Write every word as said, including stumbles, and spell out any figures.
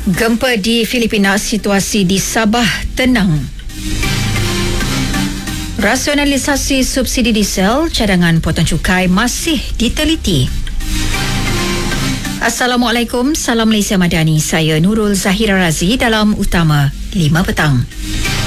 Gempa di Filipina, situasi di Sabah tenang. Rasionalisasi subsidi diesel, cadangan potong cukai masih diteliti. Assalamualaikum, salam Malaysia Madani. Saya Nurul Zahira Razi dalam Utama lima Petang.